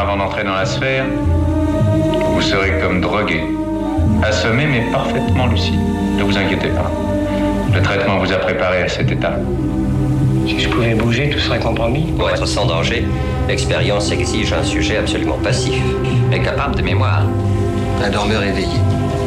avant d'entrer dans la sphère, vous serez comme drogué, assommé mais parfaitement lucide. Ne vous inquiétez pas. Le traitement vous a préparé à cet état. Si je pouvais bouger, tout serait compromis. Pour être sans danger, l'expérience exige un sujet absolument passif, mais capable de mémoire. Un dormeur éveillé.